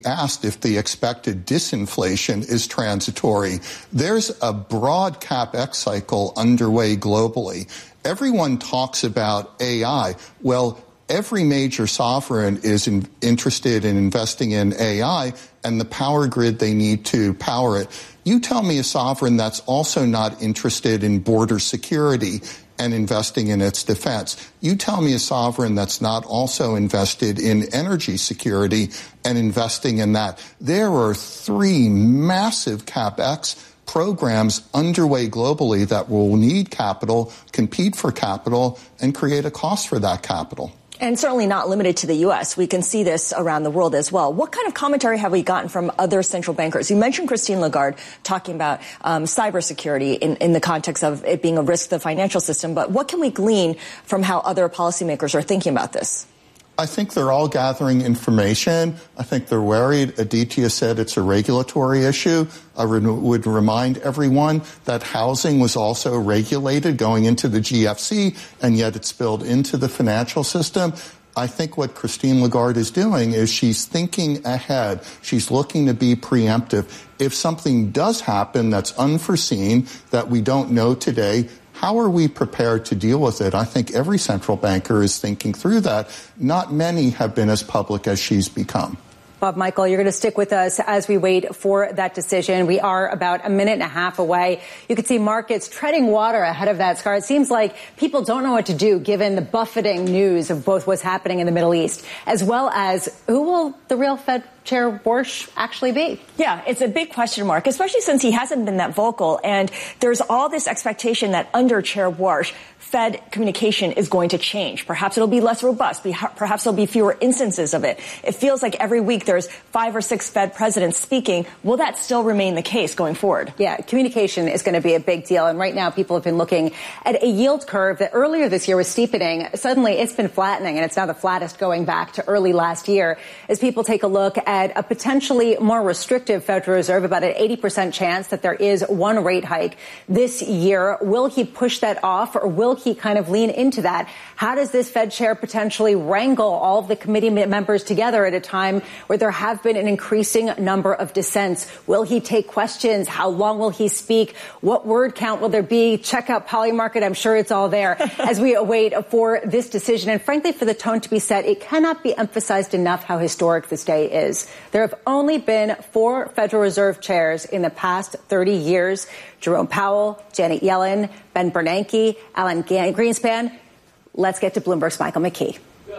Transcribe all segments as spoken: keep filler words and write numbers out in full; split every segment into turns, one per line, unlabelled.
asked if the expected disinflation is transitory. There's a broad CapEx cycle underway globally. Everyone talks about A I. Well, every major sovereign is in, interested in investing in A I and the power grid they need to power it. You tell me a sovereign that's also not interested in border security and investing in its defense. You tell me a sovereign that's not also invested in energy security and investing in that. There are three massive CapEx programs underway globally that will need capital, compete for capital, and create a cost for that capital.
And certainly not limited to the U S. We can see this around the world as well. What kind of commentary have we gotten from other central bankers? You mentioned Christine Lagarde talking about um, cybersecurity in, in the context of it being a risk to the financial system. But what can we glean from how other policymakers are thinking about this?
I think they're all gathering information. I think they're worried. Aditya said it's a regulatory issue. I re- would remind everyone that housing was also regulated going into the G F C, and yet it spilled into the financial system. I think what Christine Lagarde is doing is she's thinking ahead. She's looking to be preemptive. If something does happen that's unforeseen, that we don't know today, how are we prepared to deal with it? I think every central banker is thinking through that. Not many have been as public as she's become.
Bob Michael, you're going to stick with us as we wait for that decision. We are about a minute and a half away. You can see markets treading water ahead of that, Scar. It seems like people don't know what to do given the buffeting news of both what's happening in the Middle East, as well as who will the real Fed Chair Warsh actually be?
Yeah, it's a big question mark, especially since he hasn't been that vocal. And there's all this expectation that under Chair Warsh, Fed communication is going to change. Perhaps it'll be less robust. Perhaps there'll be fewer instances of it. It feels like every week there's five or six Fed presidents speaking. Will that still remain the case going forward?
Yeah, communication is going to be a big deal. And right now people have been looking at a yield curve that earlier this year was steepening. Suddenly it's been flattening, and it's now the flattest going back to early last year as people take a look at a potentially more restrictive Federal Reserve, about an eighty percent chance that there is one rate hike this year. Will he push that off, or will he kind of lean into that? How does this Fed chair potentially wrangle all of the committee members together at a time where there have been an increasing number of dissents? Will he take questions? How long will he speak? What word count will there be? Check out Polymarket. I'm sure it's all there as we await for this decision. And frankly, for the tone to be set, it cannot be emphasized enough how historic this day is. There have only been four Federal Reserve chairs in the past thirty years. Jerome Powell, Janet Yellen, Ben Bernanke, Alan Greenspan. Let's get to Bloomberg's Michael McKee.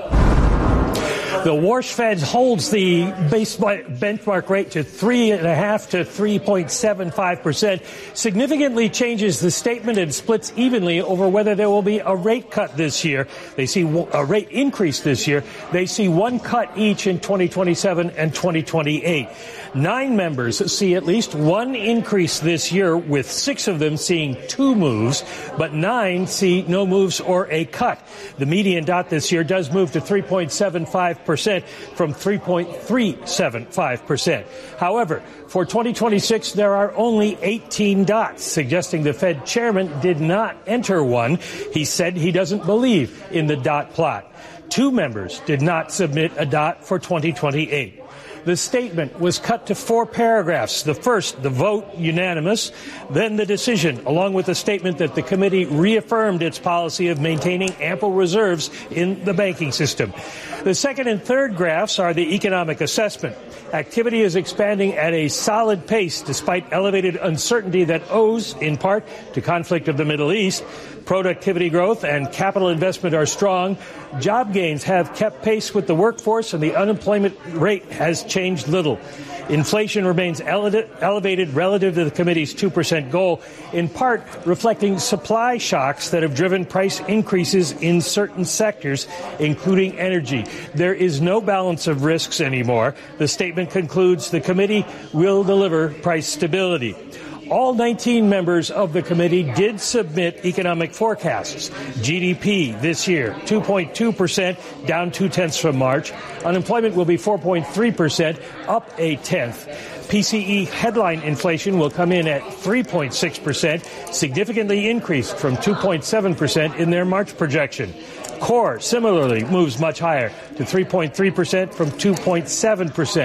The Warsh Fed holds the base benchmark rate to three and a half to three point seven five percent, significantly changes the statement and splits evenly over whether there will be a rate cut this year. They see a rate increase this year. They see one cut each in twenty twenty-seven and twenty twenty-eight. Nine members see at least one increase this year, with six of them seeing two moves, but nine see no moves or a cut. The median dot this year does move to three point seven five percent from three point three seven five percent. However, for twenty twenty-six, there are only eighteen dots, suggesting the Fed chairman did not enter one. He said he doesn't believe in the dot plot. Two members did not submit a dot for twenty twenty-eight. The statement was cut to four paragraphs. The first, the vote, unanimous. Then the decision, along with a statement that the committee reaffirmed its policy of maintaining ample reserves in the banking system. The second and third graphs are the economic assessment. Activity is expanding at a solid pace despite elevated uncertainty that owes, in part, to conflict of the Middle East. Productivity growth and capital investment are strong. Job gains have kept pace with the workforce, and the unemployment rate has changed little. Inflation remains ele- elevated relative to the committee's two percent goal, in part reflecting supply shocks that have driven price increases in certain sectors, including energy. There is no balance of risks anymore. The statement concludes the committee will deliver price stability. All nineteen members of the committee did submit economic forecasts. G D P this year, two point two percent, down two-tenths from March. Unemployment will be four point three percent, up a tenth. P C E headline inflation will come in at three point six percent, significantly increased from two point seven percent in their March projection. Core similarly moves much higher to three point three percent from two point seven percent.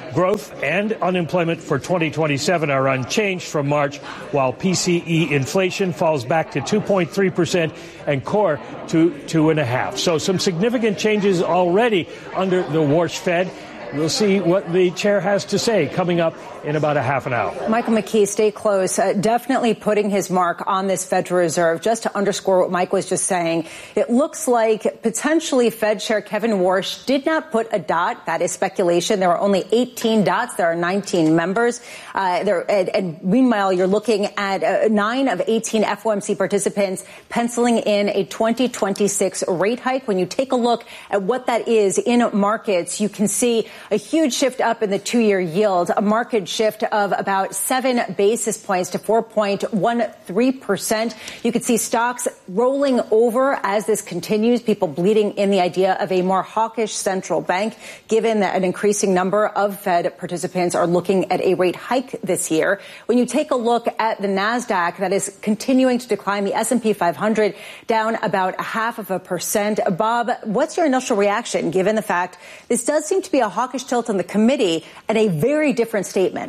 Growth and unemployment for twenty twenty-seven are unchanged from March, while P C E inflation falls back to two point three percent and core to two point five percent. So some significant changes already under the Warsh Fed. We'll see what the chair has to say coming up in about a half an hour.
Michael McKee, stay close. Uh, definitely putting his mark on this Federal Reserve. Just to underscore what Mike was just saying, it looks like potentially Fed Chair Kevin Warsh did not put a dot. That is speculation. There are only eighteen dots. There are nineteen members. Uh, there, and, and meanwhile, you're looking at uh, nine of eighteen F O M C participants penciling in a twenty twenty-six rate hike. When you take a look at what that is in markets, you can see a huge shift up in the two-year yield, a market shift of about seven basis points to four point one three percent. You could see stocks rolling over as this continues, people bleeding in the idea of a more hawkish central bank, given that an increasing number of Fed participants are looking at a rate hike this year. When you take a look at the NASDAQ, that is continuing to decline, the S and P five hundred down about a half of a percent. Bob, what's your initial reaction, given the fact this does seem to be a hawkish tilt on the committee and a very different statement?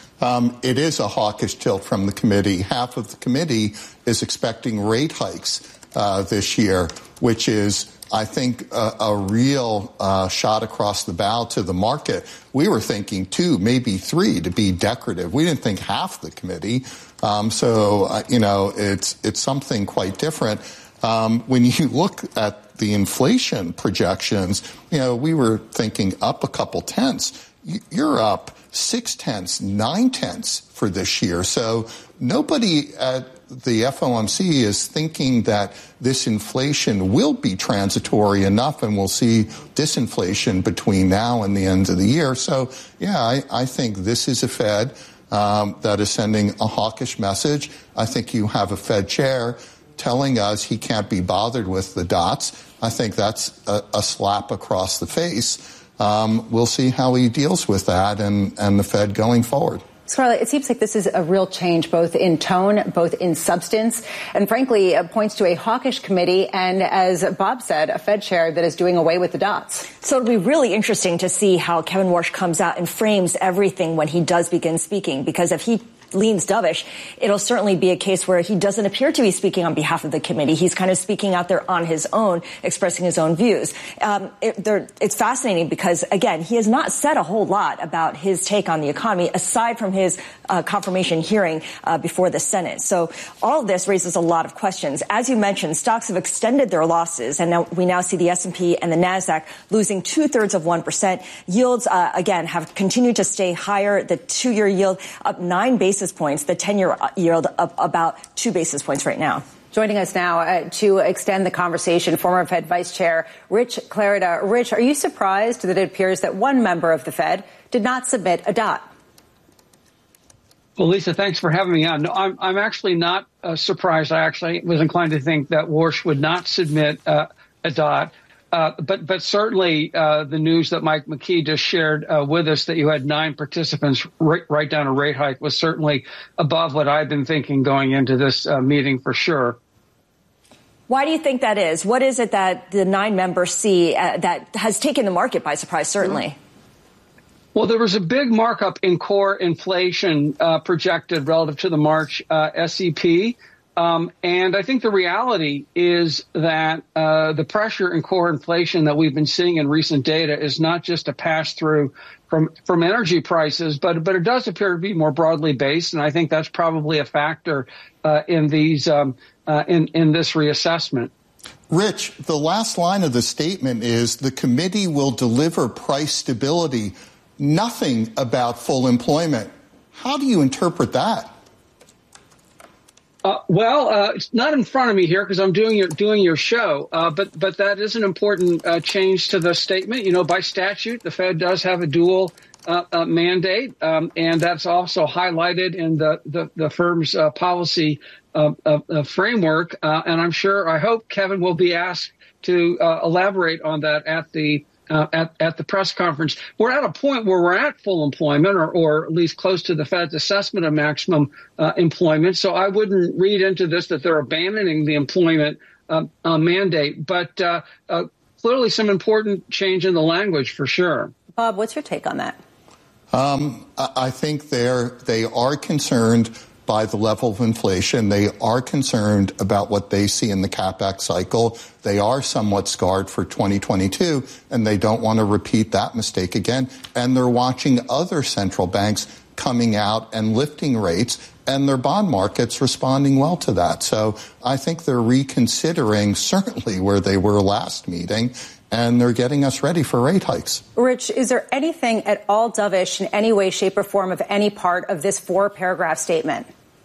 Um, it is a hawkish tilt from the committee. Half of the committee is expecting rate hikes uh, this year, which is, I think, a, a real uh, shot across the bow to the market. We were thinking two, maybe three to be decorative. We didn't think half the committee. Um, so, uh, you know, it's it's something quite different. Um, when you look at the inflation projections, you know, we were thinking up a couple tenths. You're up six tenths, nine tenths for this year. So nobody at the F O M C is thinking that this inflation will be transitory enough and we'll see disinflation between now and the end of the year. So, yeah, I, I think this is a Fed um, that is sending a hawkish message. I think you have a Fed chair telling us he can't be bothered with the dots. I think that's a, a slap across the face. Um, we'll see how he deals with that and, and the Fed going forward.
Scarlett, it seems like this is a real change, both in tone, both in substance, and frankly, uh, points to a hawkish committee and, as Bob said, a Fed chair that is doing away with the dots.
So it'll be really interesting to see how Kevin Warsh comes out and frames everything when he does begin speaking, because if he leans dovish, it'll certainly be a case where he doesn't appear to be speaking on behalf of the committee. He's kind of speaking out there on his own, expressing his own views. Um, it, it's fascinating because, again, he has not said a whole lot about his take on the economy, aside from his uh, confirmation hearing uh, before the Senate. So all of this raises a lot of questions. As you mentioned, stocks have extended their losses, and now we now see the S and P and the NASDAQ losing two-thirds of one percent. Yields, uh, again, have continued to stay higher. The two-year yield up nine basis points, the ten-year yield up about two basis points right now.
Joining us now uh, to extend the conversation, former Fed Vice Chair Rich Clarida. Rich, are you surprised that it appears that one member of the Fed did not submit a dot?
Well, Lisa, thanks for having me on. No, I'm, I'm actually not uh, surprised. I actually was inclined to think that Warsh would not submit uh, a dot. Uh, but but certainly uh, the news that Mike McKee just shared uh, with us, that you had nine participants write, write down a rate hike, was certainly above what I've been thinking going into this uh, meeting for sure.
Why do you think that is? What is it that the nine members see uh, that has taken the market by surprise, certainly?
Well, there was a big markup in core inflation uh, projected relative to the March uh, S E P. Um, and I think the reality is that uh, the pressure in core inflation that we've been seeing in recent data is not just a pass through from from energy prices, but but it does appear to be more broadly based. And I think that's probably a factor uh, in these um, uh, in in this reassessment.
Rich, the last line of the statement is the committee will deliver price stability. Nothing about full employment. How do you interpret that?
Uh, well, uh, it's not in front of me here because I'm doing your doing your show, uh, but but that is an important uh, change to the statement. You know, by statute, the Fed does have a dual uh, uh, mandate, um, and that's also highlighted in the the, the firm's uh, policy uh, uh, framework. Uh, and I'm sure, I hope Kevin will be asked to uh, elaborate on that at the. Uh, at, at the press conference. We're at a point where we're at full employment, or, or at least close to the Fed's assessment of maximum uh, employment. So I wouldn't read into this that they're abandoning the employment uh, uh, mandate, but uh, uh, clearly some important change in the language for sure.
Bob, what's your take on that?
Um, I think they're, they are concerned by the level of inflation. They are concerned about what they see in the CapEx cycle. They are somewhat scarred for twenty twenty-two, and they don't want to repeat that mistake again. And they're watching other central banks coming out and lifting rates, and their bond market's responding well to that. So I think they're reconsidering certainly where they were last meeting, and they're getting us ready for rate hikes.
Rich, is there anything at all dovish in any way, shape, or form of any part of this four-paragraph statement?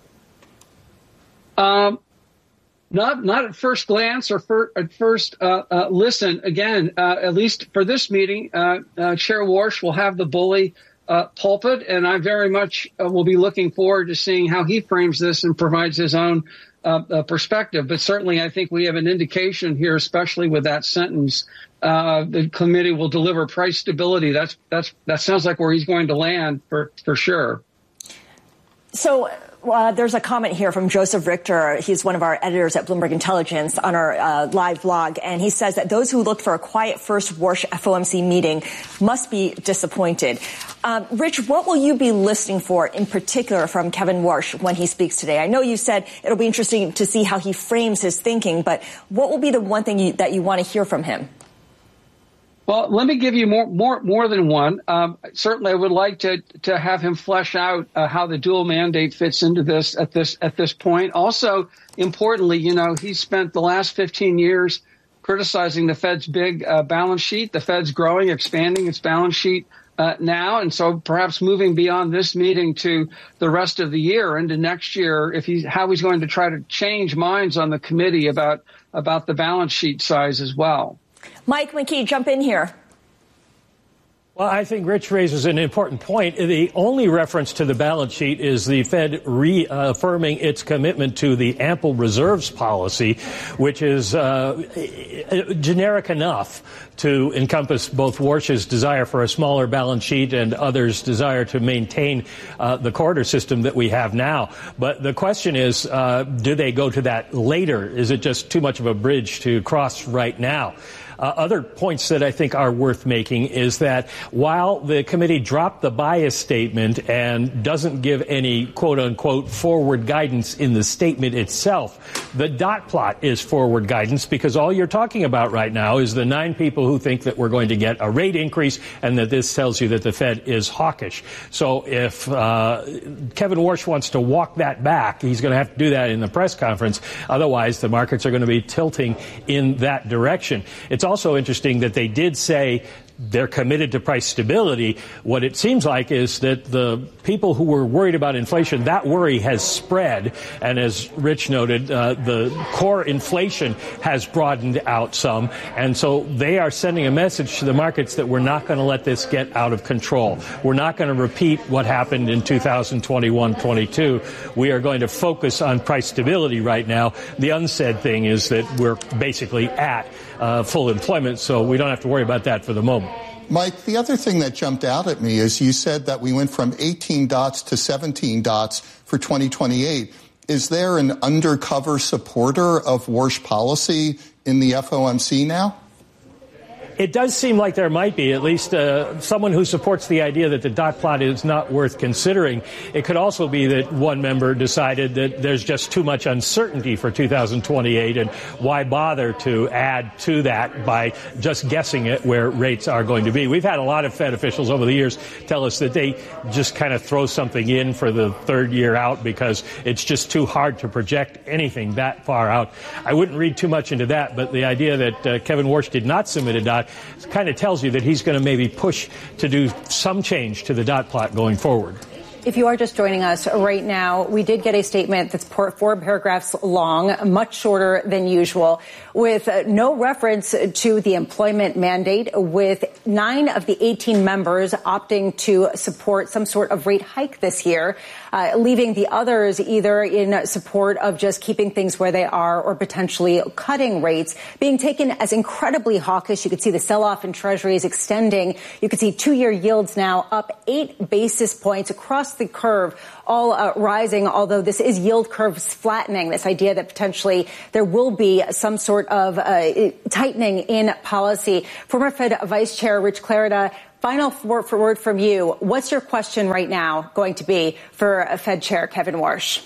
Um, not not at first glance or for, at first uh, uh, listen. Again, uh, at least for this meeting, uh, uh, Chair Warsh will have the bully uh, pulpit, and I very much uh, will be looking forward to seeing how he frames this and provides his own uh, uh, perspective. But certainly, I think we have an indication here, especially with that sentence. Uh, the committee will deliver price stability. That's that's that sounds like where he's going to land for for sure.
So. Uh, there's a comment here from Joseph Richter. He's one of our editors at Bloomberg Intelligence on our uh, live blog. And he says that those who looked for a quiet first Warsh F O M C meeting must be disappointed. Um, Rich, what will you be listening for in particular from Kevin Warsh when he speaks today? I know you said it'll be interesting to see how he frames his thinking, but what will be the one thing you, that you want to hear from him?
Well, let me give you more, more, more than one. Um, certainly, I would like to to have him flesh out uh, how the dual mandate fits into this at this at this point. Also, importantly, you know, he spent the last fifteen years criticizing the Fed's big uh, balance sheet. The Fed's growing, expanding its balance sheet uh, now, and so perhaps moving beyond this meeting to the rest of the year into next year, if he how he's going to try to change minds on the committee about about the balance sheet size as well.
Mike McKee, jump in here.
Well, I think Rich raises an important point. The only reference to the balance sheet is the Fed reaffirming its commitment to the ample reserves policy, which is uh, generic enough to encompass both Warsh's desire for a smaller balance sheet and others' desire to maintain uh, the corridor system that we have now. But the question is, uh, do they go to that later? Is it just too much of a bridge to cross right now? Uh, other points that I think are worth making is that while the committee dropped the bias statement and doesn't give any quote-unquote forward guidance in the statement itself, the dot plot is forward guidance because all you're talking about right now is the nine people who think that we're going to get a rate increase and that this tells you that the Fed is hawkish. So if uh, Kevin Warsh wants to walk that back, he's going to have to do that in the press conference. Otherwise, the markets are going to be tilting in that direction. It's also interesting that they did say they're committed to price stability. What it seems like is that the people who were worried about inflation, that worry has spread. And as Rich noted, uh, the core inflation has broadened out some. And so they are sending a message to the markets that we're not going to let this get out of control. We're not going to repeat what happened in two thousand twenty-one twenty-two. We are going to focus on price stability right now. The unsaid thing is that we're basically at uh, full employment, so we don't have to worry about that for the moment.
Mike, the other thing that jumped out at me is you said that we went from eighteen dots to seventeen dots for twenty twenty-eight. Is there an undercover supporter of Warsh policy in the F O M C now?
It does seem like there might be, at least uh, someone who supports the idea that the dot plot is not worth considering. It could also be that one member decided that there's just too much uncertainty for two thousand twenty-eight, and why bother to add to that by just guessing at where rates are going to be. We've had a lot of Fed officials over the years tell us that they just kind of throw something in for the third year out because it's just too hard to project anything that far out. I wouldn't read too much into that, but the idea that uh, Kevin Warsh did not submit a dot kind of tells you that he's going to maybe push to do some change to the dot plot going forward.
If you are just joining us right now, we did get a statement that's four paragraphs long, much shorter than usual, with no reference to the employment mandate, with nine of the eighteen members opting to support some sort of rate hike this year, uh, leaving the others either in support of just keeping things where they are or potentially cutting rates, being taken as incredibly hawkish. You could see the sell-off in treasuries extending. You could see two-year yields now up eight basis points across the curve, all uh, rising, although this is yield curves flattening, this idea that potentially there will be some sort of uh, tightening in policy. Former Fed Vice Chair Rich Clarida final word from you. What's your question right now going to be for Fed Chair Kevin Warsh?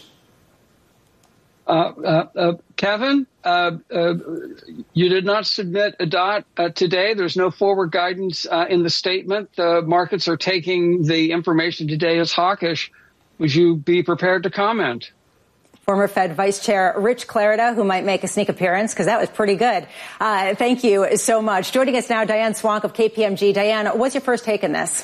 Uh, uh, uh, Kevin, uh, uh, you did not submit a dot uh, today. There's no forward guidance uh, in the statement. The markets are taking the information today as hawkish. Would you be prepared to comment?
Former Fed Vice Chair Rich Clarida, who might make a sneak appearance because that was pretty good. Uh, thank you so much. Joining us now, Diane Swonk of K P M G. Diane, what's your first take on this?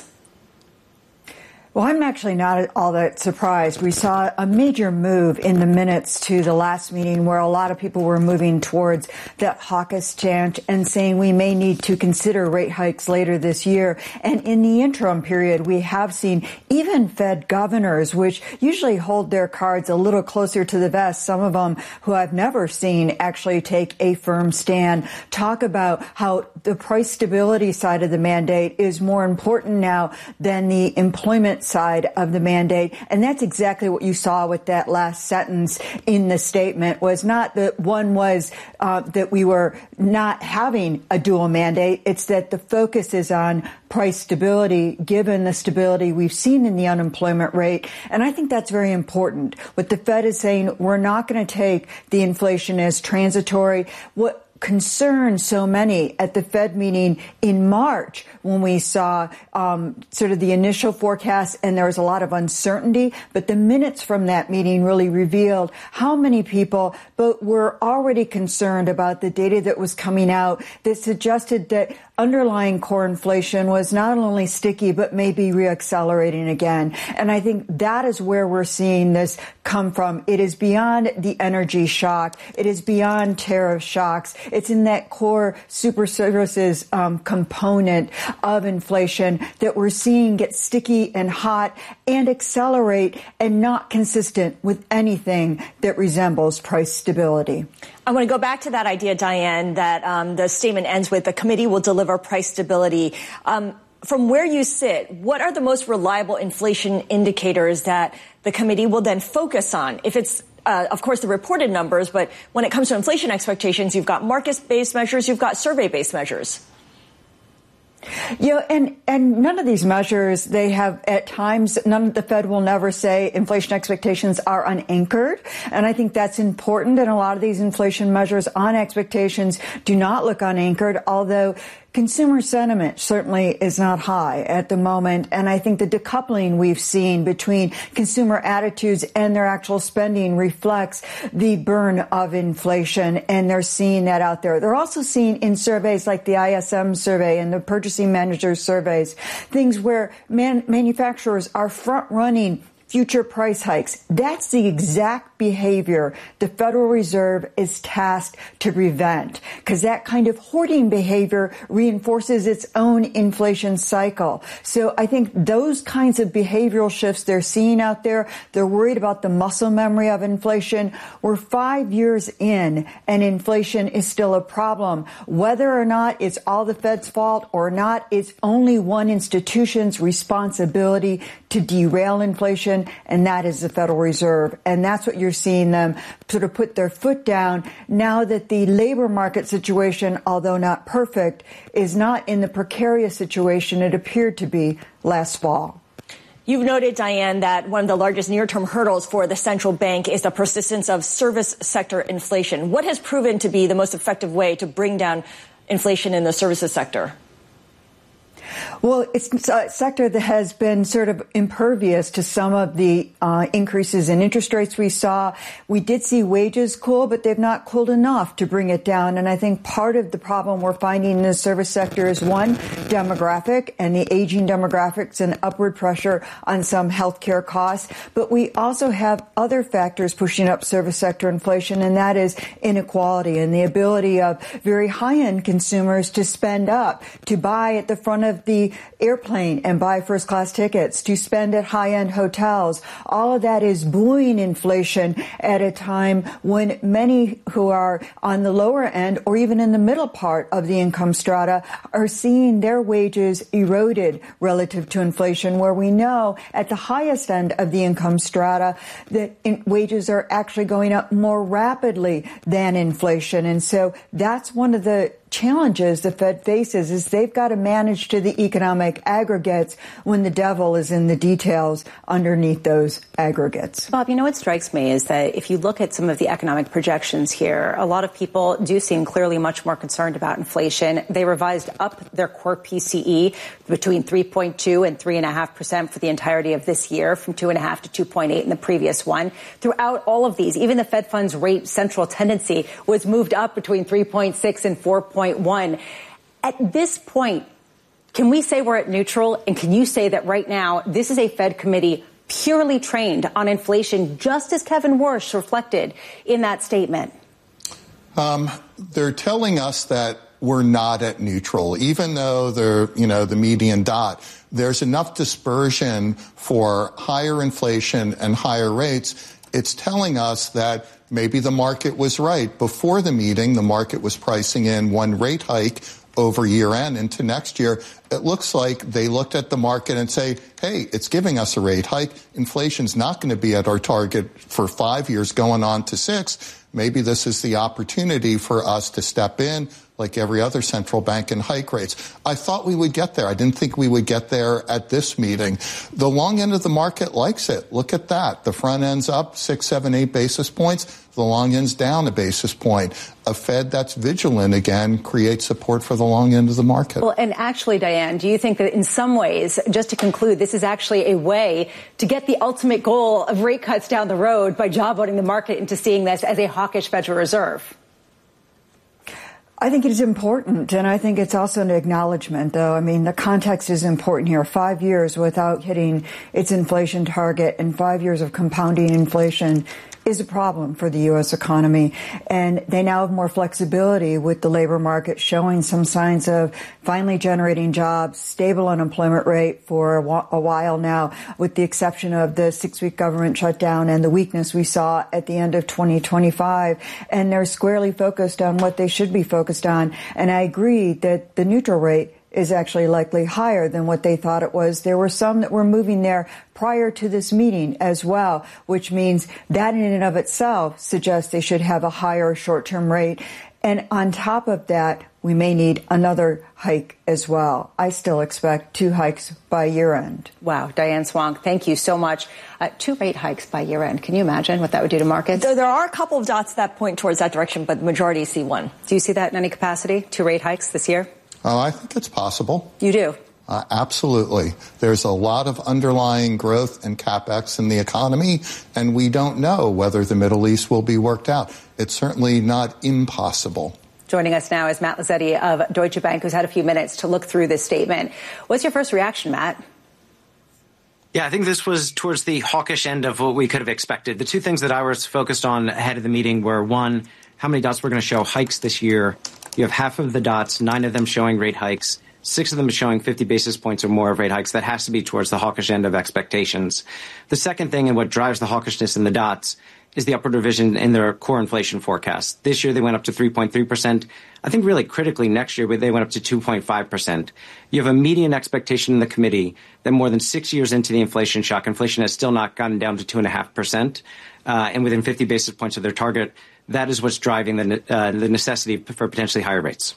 Well, I'm actually not all that surprised. We saw a major move in the minutes to the last meeting where a lot of people were moving towards that hawkish chant and saying we may need to consider rate hikes later this year. And in the interim period, we have seen even Fed governors, which usually hold their cards a little closer to the vest, some of them who I've never seen actually take a firm stand, talk about how the price stability side of the mandate is more important now than the employment side of the mandate. And that's exactly what you saw with that last sentence in the statement, was not that one was uh, that we were not having a dual mandate. It's that the focus is on price stability, given the stability we've seen in the unemployment rate. And I think that's very important. What the Fed is saying, we're not going to take the inflation as transitory. What concerned so many at the Fed meeting in March when we saw um, sort of the initial forecast and there was a lot of uncertainty. But the minutes from that meeting really revealed how many people but were already concerned about the data that was coming out that suggested that underlying core inflation was not only sticky, but maybe reaccelerating again. And I think that is where we're seeing this come from. It is beyond the energy shock. It is beyond tariff shocks. It's in that core super services um, component of inflation that we're seeing get sticky and hot and accelerate and not consistent with anything that resembles price stability.
I want to go back to that idea, Diane, that um, the statement ends with the committee will deliver price stability. Um, from where you sit, what are the most reliable inflation indicators that the committee will then focus on? If it's Uh, of course, the reported numbers, but when it comes to inflation expectations, you've got market-based measures, you've got survey-based measures.
Yeah, and, and none of these measures, they have at times, none of the Fed will never say inflation expectations are unanchored. And I think that's important. And a lot of these inflation measures on expectations do not look unanchored, although consumer sentiment certainly is not high at the moment. And I think the decoupling we've seen between consumer attitudes and their actual spending reflects the burn of inflation. And they're seeing that out there. They're also seeing in surveys like the I S M survey and the Purchasing Managers surveys, things where man- manufacturers are front running future price hikes. That's the exact behavior the Federal Reserve is tasked to prevent, because that kind of hoarding behavior reinforces its own inflation cycle. So I think those kinds of behavioral shifts they're seeing out there, they're worried about the muscle memory of inflation. We're five years in and inflation is still a problem. Whether or not it's all the Fed's fault or not, it's only one institution's responsibility to derail inflation, and that is the Federal Reserve. And that's what you're seeing them sort of put their foot down now that the labor market situation, although not perfect, is not in the precarious situation it appeared to be last fall.
You've noted, Diane, that one of the largest near-term hurdles for the central bank is the persistence of service sector inflation. What has proven to be the most effective way to bring down inflation in the services sector?
Well, it's a sector that has been sort of impervious to some of the uh, increases in interest rates we saw. We did see wages cool, but they've not cooled enough to bring it down. And I think part of the problem we're finding in the service sector is, one, demographic and the aging demographics and upward pressure on some healthcare costs. But we also have other factors pushing up service sector inflation, and that is inequality and the ability of very high-end consumers to spend up, to buy at the front of the airplane and buy first class tickets, to spend at high-end hotels. All of that is buoying inflation at a time when many who are on the lower end or even in the middle part of the income strata are seeing their wages eroded relative to inflation, where we know at the highest end of the income strata that in wages are actually going up more rapidly than inflation. And so that's one of the challenges the Fed faces is they've got to manage to the economic aggregates when the devil is in the details underneath those aggregates.
Bob, you know what strikes me is that if you look at some of the economic projections here, a lot of people do seem clearly much more concerned about inflation. They revised up their core P C E between three point two and three point five percent for the entirety of this year, from two point five to two point eight in the previous one. Throughout all of these, even the Fed funds rate central tendency was moved up between three point six and four point one. At this point, can we say we're at neutral? And can you say that right now this is a Fed committee purely trained on inflation, just as Kevin Warsh reflected in that statement?
Um, they're telling us that we're not at neutral, even though they're, you know, the median dot. There's enough dispersion for higher inflation and higher rates. It's telling us that maybe the market was right. Before the meeting, the market was pricing in one rate hike over year end into next year. It looks like they looked at the market and say, hey, it's giving us a rate hike. Inflation's not going to be at our target for five years going on to six. Maybe this is the opportunity for us to step in like every other central bank and hike rates. I thought we would get there. I didn't think we would get there at this meeting. The long end of the market likes it. Look at that. The front end's up six, seven, eight basis points. The long end's down a basis point. A Fed that's vigilant again creates support for the long end of the market.
Well, and actually, Diane, do you think that in some ways, just to conclude, this is actually a way to get the ultimate goal of rate cuts down the road by jawboning the market into seeing this as a hawkish Federal Reserve?
I think it is important, and I think it's also an acknowledgement, though. I mean, the context is important here. Five years without hitting its inflation target and five years of compounding inflation is a problem for the U S economy. And they now have more flexibility with the labor market showing some signs of finally generating jobs, stable unemployment rate for a while now, with the exception of the six-week government shutdown and the weakness we saw at the end of twenty twenty-five. And they're squarely focused on what they should be focused on. And I agree that the neutral rate is actually likely higher than what they thought it was. There were some that were moving there prior to this meeting as well, which means that in and of itself suggests they should have a higher short-term rate. And on top of that, we may need another hike as well. I still expect two hikes by year end.
Wow. Diane Swonk, thank you so much. Uh, two rate hikes by year end. Can you imagine what that would do to markets?
There, there are a couple of dots that point towards that direction, but the majority see one.
Do you see that in any capacity? Two rate hikes this year?
Oh, I think it's possible.
You do?
Uh, absolutely. There's a lot of underlying growth and capex in the economy, and we don't know whether the Middle East will be worked out. It's certainly not impossible.
Joining us now is Matt Lazzetti of Deutsche Bank, who's had a few minutes to look through this statement. What's your first reaction, Matt?
Yeah, I think this was towards the hawkish end of what we could have expected. The two things that I was focused on ahead of the meeting were, one, how many dots we're going to show hikes this year. You have half of the dots, nine of them showing rate hikes, six of them showing fifty basis points or more of rate hikes. That has to be towards the hawkish end of expectations. The second thing, and what drives the hawkishness in the dots, is the upward revision in their core inflation forecast. This year they went up to three point three percent. I think really critically next year they went up to two point five percent. You have a median expectation in the committee that more than six years into the inflation shock, inflation has still not gotten down to two point five percent, uh, and within fifty basis points of their target. That is what's driving the, uh, the necessity for potentially higher rates.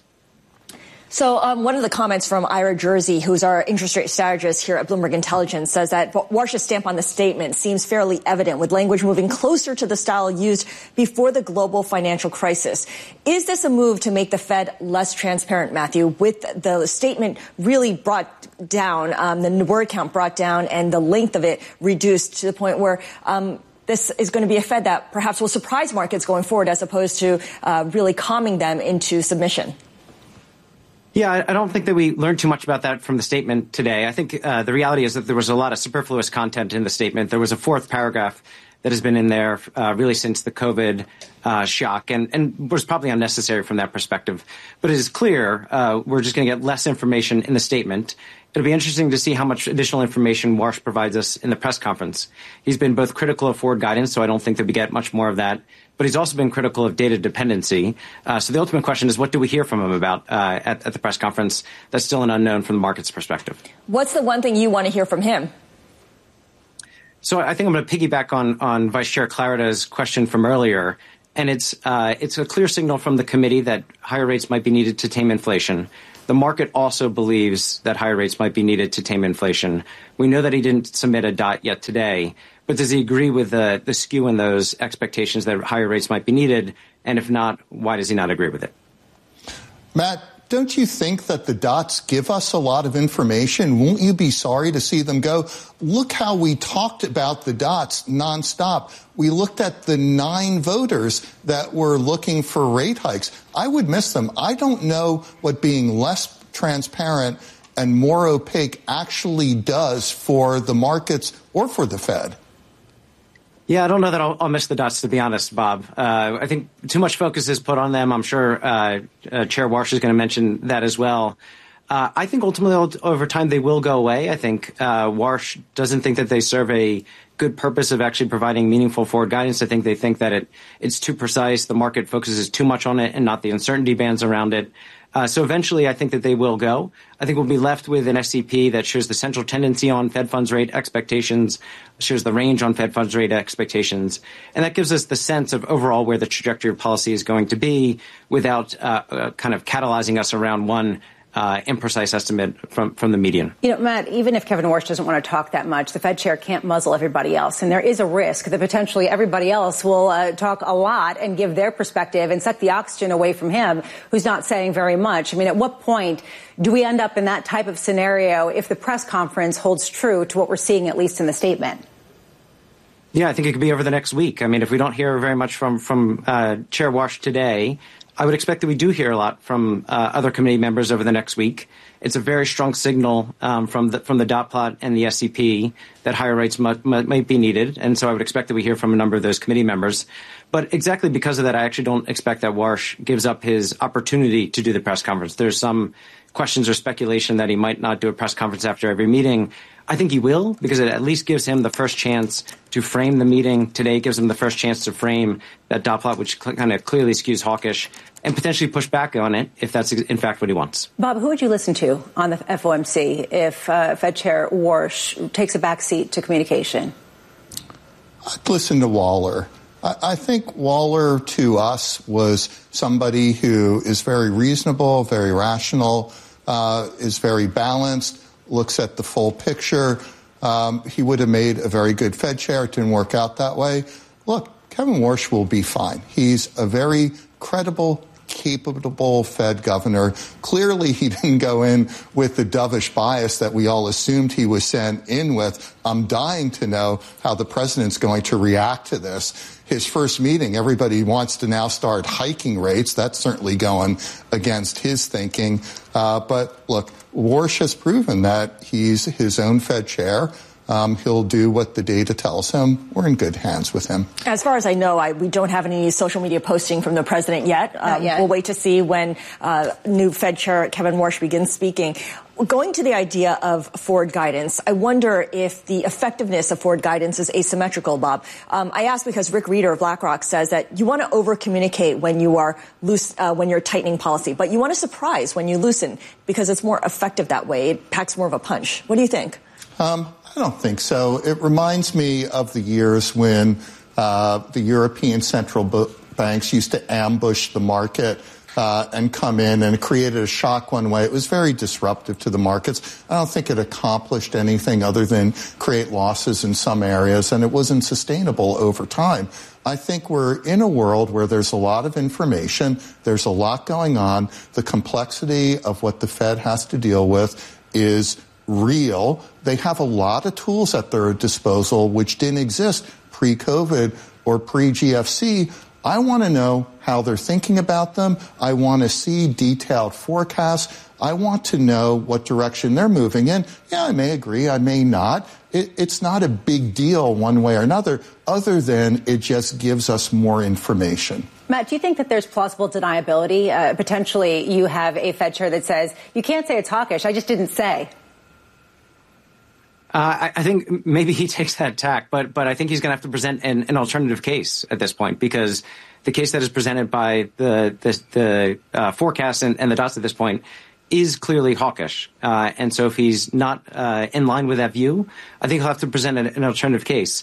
So um, one of the comments from Ira Jersey, who's our interest rate strategist here at Bloomberg Intelligence, says that Warsh's stamp on the statement seems fairly evident, with language moving closer to the style used before the global financial crisis. Is this a move to make the Fed less transparent, Matthew, with the statement really brought down, um, the word count brought down, and the length of it reduced to the point where um, this is going to be a Fed that perhaps will surprise markets going forward, as opposed to uh, really calming them into submission?
Yeah, I don't think that we learned too much about that from the statement today. I think uh, the reality is that there was a lot of superfluous content in the statement. There was a fourth paragraph that has been in there uh, really since the COVID uh, shock, and, and was probably unnecessary from that perspective. But it is clear uh, we're just going to get less information in the statement. It'll be interesting to see how much additional information Warsh provides us in the press conference. He's been both critical of forward guidance, so I don't think that we get much more of that. But he's also been critical of data dependency. Uh, so the ultimate question is, what do we hear from him about uh, at, at the press conference? That's still an unknown from the market's perspective.
What's the one thing you want to hear from him?
So I think I'm going to piggyback on, on Vice Chair Clarida's question from earlier. And it's uh, it's a clear signal from the committee that higher rates might be needed to tame inflation. The market also believes that higher rates might be needed to tame inflation. We know that he didn't submit a dot yet today, but does he agree with the, the skew in those expectations that higher rates might be needed? And if not, why does he not agree with it?
Matt, don't you think that the dots give us a lot of information? Won't you be sorry to see them go? Look how we talked about the dots nonstop. We looked at the nine voters that were looking for rate hikes. I would miss them. I don't know what being less transparent and more opaque actually does for the markets or for the Fed.
Yeah, I don't know that I'll, I'll miss the dots, to be honest, Bob. Uh, I think too much focus is put on them. I'm sure uh, uh, Chair Warsh is going to mention that as well. Uh, I think ultimately over time they will go away. I think uh, Warsh doesn't think that they serve a good purpose of actually providing meaningful forward guidance. I think they think that it it's too precise. The market focuses too much on it and not the uncertainty bands around it. Uh, so eventually I think that they will go. I think we'll be left with an S C P that shows the central tendency on Fed funds rate expectations, shows the range on Fed funds rate expectations, and that gives us the sense of overall where the trajectory of policy is going to be without uh, uh, kind of catalyzing us around one Uh, imprecise estimate from, from the median.
You know, Matt, even if Kevin Warsh doesn't want to talk that much, the Fed chair can't muzzle everybody else. And there is a risk that potentially everybody else will uh, talk a lot and give their perspective and suck the oxygen away from him, who's not saying very much. I mean, at what point do we end up in that type of scenario if the press conference holds true to what we're seeing, at least in the statement?
Yeah, I think it could be over the next week. I mean, if we don't hear very much from, from uh, Chair Warsh today, I would expect that we do hear a lot from uh, other committee members over the next week. It's a very strong signal um, from the from the dot plot and the S C P that higher rates might, might be needed, and so I would expect that we hear from a number of those committee members. But exactly because of that, I actually don't expect that Warsh gives up his opportunity to do the press conference. There's some questions or speculation that he might not do a press conference after every meeting. I think he will, because it at least gives him the first chance to frame the meeting. Today gives him the first chance to frame that dot plot, which cl- kind of clearly skews hawkish, and potentially push back on it if that's in fact what he wants.
Bob, who would you listen to on the F O M C if uh, Fed Chair Warsh takes a back seat to communication?
I'd listen to Waller. I, I think Waller, to us, was somebody who is very reasonable, very rational, uh, is very balanced, looks at the full picture. Um, he would have made a very good Fed chair. It didn't work out that way. Look, Kevin Warsh will be fine. He's a very credible, capable Fed governor. Clearly, he didn't go in with the dovish bias that we all assumed he was sent in with. I'm dying to know how the president's going to react to this. His first meeting, everybody wants to now start hiking rates. That's certainly going against his thinking. Uh, but look, Warsh has proven that he's his own Fed chair. Um, he'll do what the data tells him. We're in good hands with him.
As far as I know, I, we don't have any social media posting from the president yet. Um,
Not yet.
We'll wait to see when uh, new Fed Chair Kevin Warsh begins speaking. Going to the idea of forward guidance, I wonder if the effectiveness of forward guidance is asymmetrical, Bob. Um, I ask because Rick Reeder of BlackRock says that you want to over-communicate when you are loose, uh, when you're tightening policy, but you want to surprise when you loosen because it's more effective that way. It packs more of a punch. What do you think?
Um, I don't think so. It reminds me of the years when uh, the European central banks used to ambush the market uh, and come in, and it created a shock one way. It was very disruptive to the markets. I don't think it accomplished anything other than create losses in some areas, and it wasn't sustainable over time. I think we're in a world where there's a lot of information, there's a lot going on. The complexity of what the Fed has to deal with is real. They have a lot of tools at their disposal which didn't exist pre-COVID or pre-G F C. I want to know how they're thinking about them. I want to see detailed forecasts. I want to know what direction they're moving in. Yeah, I may agree. I may not. It, it's not a big deal one way or another, other than it just gives us more information.
Matt, do you think that there's plausible deniability? Uh, potentially you have a Fed chair that says, you can't say it's hawkish. I just didn't say.
Uh, I, I think maybe he takes that tack, but but I think he's going to have to present an, an alternative case at this point, because the case that is presented by the the, the uh, forecast and, and the dots at this point is clearly hawkish. Uh, and so if he's not uh, in line with that view, I think he'll have to present an, an alternative case.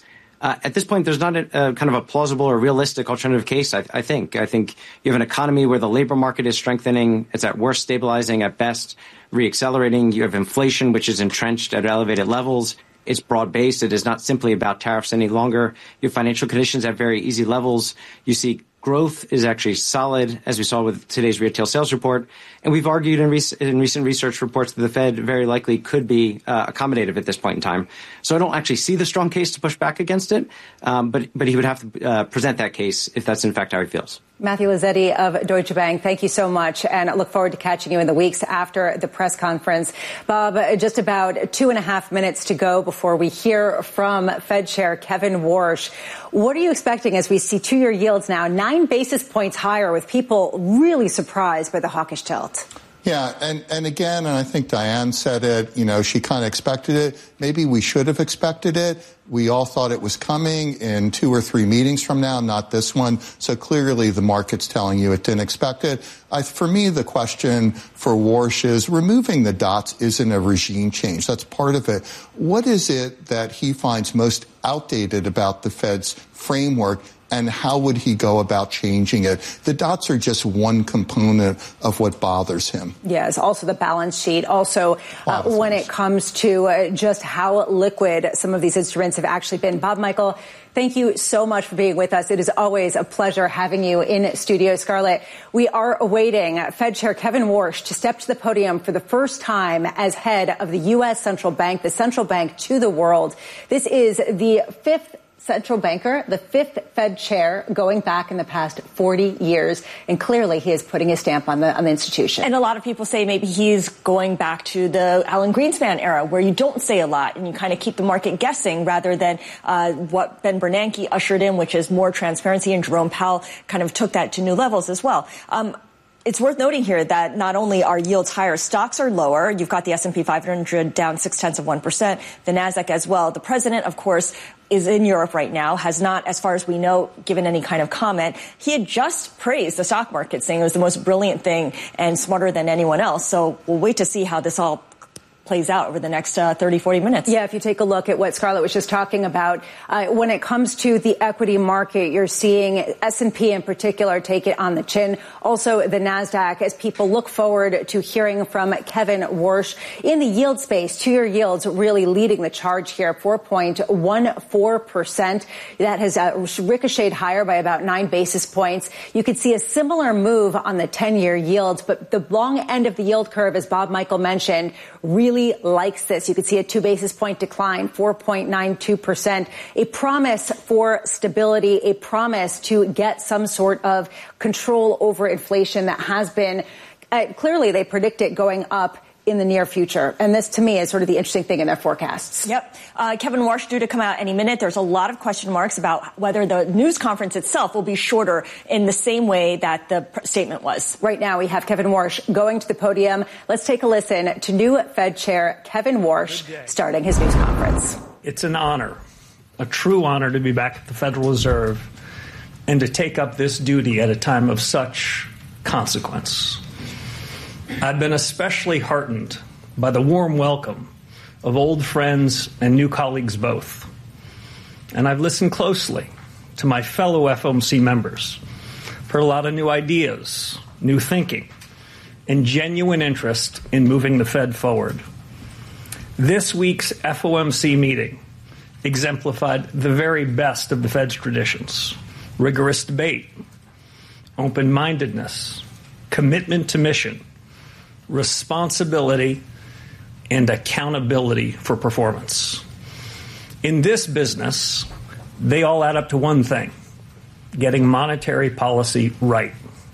Uh, at this point, there's not a, a kind of a plausible or realistic alternative case, I, I think. I think you have an economy where the labor market is strengthening. It's at worst stabilizing, at best reaccelerating. You have inflation, which is entrenched at elevated levels. It's broad-based. It is not simply about tariffs any longer. You have financial conditions at very easy levels. You see growth is actually solid, as we saw with today's retail sales report. And we've argued in, rec- in recent research reports that the Fed very likely could be uh, accommodative at this point in time. So I don't actually see the strong case to push back against it, um, but, but he would have to uh, present that case if that's in fact how he feels.
Matthew Lazzetti of Deutsche Bank, thank you so much, and I look forward to catching you in the weeks after the press conference. Bob, just about two and a half minutes to go before we hear from Fed Chair Kevin Warsh. What are you expecting as we see two-year yields now nine basis points higher, with people really surprised by the hawkish tilt?
Yeah, and, and again, and I think Diane said it, you know, she kind of expected it. Maybe we should have expected it. We all thought it was coming in two or three meetings from now, not this one. So clearly the market's telling you it didn't expect it. I, for me, the question for Warsh is removing the dots isn't a regime change. That's part of it. What is it that he finds most outdated about the Fed's framework? And how would he go about changing it? The dots are just one component of what bothers him.
Yes, also the balance sheet. Also, uh, when it comes to uh, just how liquid some of these instruments have actually been. Bob Michael, thank you so much for being with us. It is always a pleasure having you in studio. Scarlett, we are awaiting Fed Chair Kevin Warsh to step to the podium for the first time as head of the U S central bank, the central bank to the world. This is the fifth central banker, the fifth Fed chair going back in the past forty years. And clearly he is putting his stamp on the, on the institution.
And a lot of people say maybe he's going back to the Alan Greenspan era, where you don't say a lot and you kind of keep the market guessing, rather than uh, what Ben Bernanke ushered in, which is more transparency. And Jerome Powell kind of took that to new levels as well. Um, It's worth noting here that not only are yields higher, stocks are lower. You've got the S and P five hundred down six tenths of one percent, the Nasdaq as well. The president, of course, is in Europe right now, has not, as far as we know, given any kind of comment. He had just praised the stock market, saying it was the most brilliant thing and smarter than anyone else. So we'll wait to see how this all plays out over the next uh, thirty, forty minutes.
Yeah, if you take a look at what Scarlett was just talking about, uh, when it comes to the equity market, you're seeing S and P in particular take it on the chin. Also, the Nasdaq, as people look forward to hearing from Kevin Warsh. In the yield space, two-year yields really leading the charge here, four point one four percent. That has uh, ricocheted higher by about nine basis points. You could see a similar move on the ten-year yields, but the long end of the yield curve, as Bob Michael mentioned, really likes this. You could see a two basis point decline, four point nine two percent, a promise for stability, a promise to get some sort of control over inflation that has been, uh, clearly they predict it going up in the near future. And this, to me, is sort of the interesting thing in their forecasts.
Yep. Uh, Kevin Warsh due to come out any minute. There's a lot of question marks about whether the news conference itself will be shorter in the same way that the pr- statement was.
Right now, we have Kevin Warsh going to the podium. Let's take a listen to new Fed Chair Kevin Warsh starting his news conference.
It's an honor, a true honor, to be back at the Federal Reserve and to take up this duty at a time of such consequence. I've been especially heartened by the warm welcome of old friends and new colleagues both. And I've listened closely to my fellow F O M C members, heard a lot of new ideas, new thinking, and genuine interest in moving the Fed forward. This week's F O M C meeting exemplified the very best of the Fed's traditions: rigorous debate, open-mindedness, commitment to mission, responsibility, and accountability for performance. In this business, they all add up to one thing: getting monetary policy right,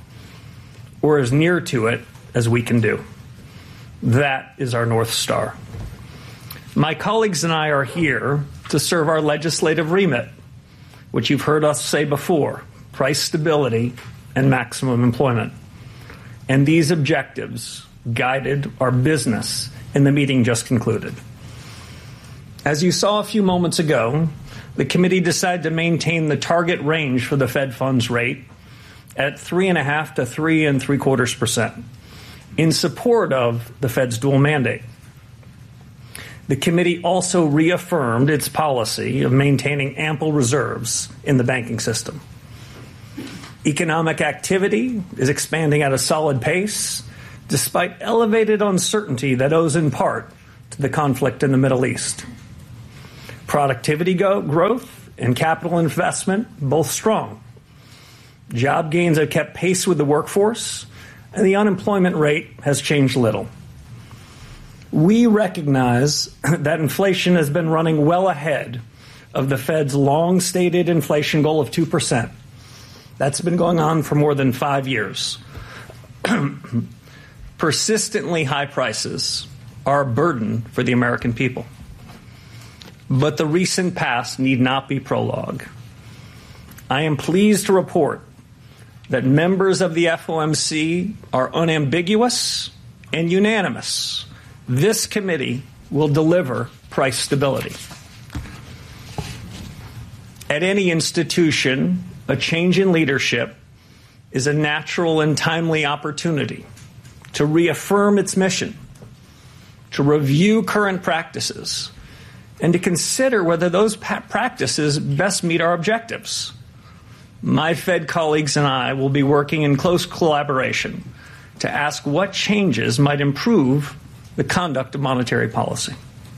or as near to it as we can do. That is our North Star. My colleagues and I are here to serve our legislative remit, which you've heard us say before: price stability and maximum employment. And these objectives guided our business in the meeting just concluded. As you saw a few moments ago, the committee decided to maintain the target range for the Fed funds rate at three and a half to three and three quarters percent in support of the Fed's dual mandate. The committee also reaffirmed its policy of maintaining ample reserves in the banking system. Economic activity is expanding at a solid pace, despite elevated uncertainty that owes in part to the conflict in the Middle East. Productivity go- growth and capital investment both strong. Job gains have kept pace with the workforce, and the unemployment rate has changed little. We recognize that inflation has been running well ahead of the Fed's long-stated inflation goal of two percent. That's been going on for more than five years. Persistently high prices are a burden for the American people. But the recent past need not be prologue. I am pleased to report that members of the F O M C are unambiguous and unanimous. This committee will deliver price stability. At any institution, a change in leadership is a natural and timely opportunity to reaffirm its mission, to review current practices, and to consider whether those pa- practices best meet our objectives. My Fed colleagues and I will be working in close collaboration to ask what changes might improve the conduct of monetary policy.